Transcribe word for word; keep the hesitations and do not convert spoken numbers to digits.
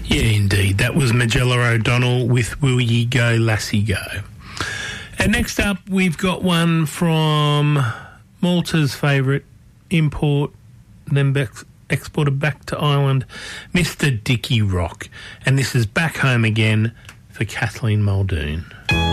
Yeah, indeed. That was Magella O'Donnell with Will Ye Go, Lassie Go. And next up, we've got one from Malta's favourite import, then back, exported back to Ireland, Mister Dickie Rock. And this is Back Home Again for Kathleen Muldoon.